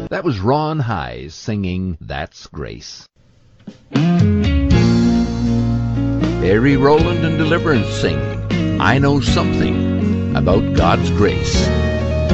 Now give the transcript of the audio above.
That was Ron Hyes singing That's Grace. Barry Rowland and Deliverance sing I Know Something About God's Grace.